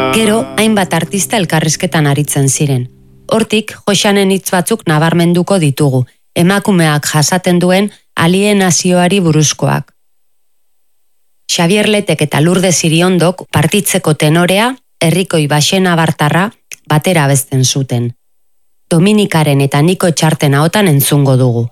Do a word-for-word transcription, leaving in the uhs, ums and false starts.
Gero, hainbat artista elkarrizketan aritzen ziren. Hortik, Joxanen hitz batzuk nabarmenduko ditugu, emakumeak jasaten duen alienazioari buruzkoak. Xabier Letek eta Lurde Ziriondok partitzeko tenorea, Herrikoi Baxena Bartarra, batera abesten zuten. Dominikaren eta Niko Txarten ahotan entzungo dugu.